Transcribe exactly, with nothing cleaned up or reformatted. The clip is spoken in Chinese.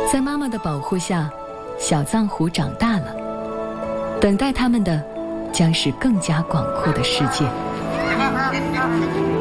在妈妈的保护下，小藏狐长大了，等待他们的将是更加广阔的世界。